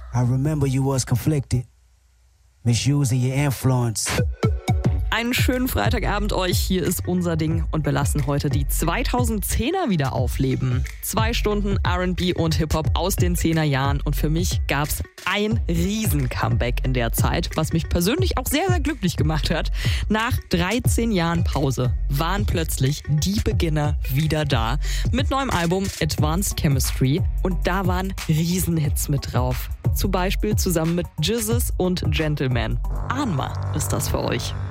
I remember you was conflicted, misusing your influence. Einen schönen Freitagabend euch, hier ist unser Ding und wir lassen heute die 2010er wieder aufleben. 2 Stunden R&B und Hip-Hop aus den 10er Jahren und für mich gab's ein Riesen-Comeback in der Zeit, was mich persönlich auch sehr, sehr glücklich gemacht hat. Nach 13 Jahren Pause waren plötzlich die Beginner wieder da mit neuem Album Advanced Chemistry und da waren Riesenhits mit drauf. Zum Beispiel zusammen mit Jizzes und Gentleman. Ahnma ist das für euch.